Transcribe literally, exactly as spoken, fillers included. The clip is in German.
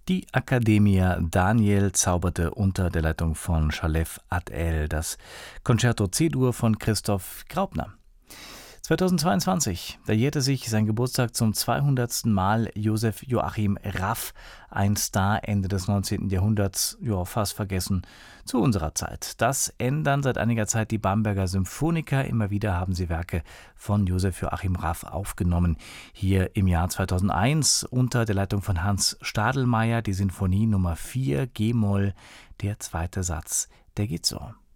Die Accademia Daniel zauberte unter der Leitung von Shalev Ad-El das Concerto C-Dur von Christoph Graupner. zweitausendzweiundzwanzig, da jährte sich sein Geburtstag zum zweihundertsten Mal. Josef Joachim Raff, ein Star Ende des neunzehnten Jahrhunderts, ja, fast vergessen zu unserer Zeit. Das ändern seit einiger Zeit die Bamberger Symphoniker. Immer wieder haben sie Werke von Josef Joachim Raff aufgenommen. Hier im Jahr zweitausendeins unter der Leitung von Hans Stadelmeier die Sinfonie Nummer vier G-Moll, der zweite Satz, der geht so.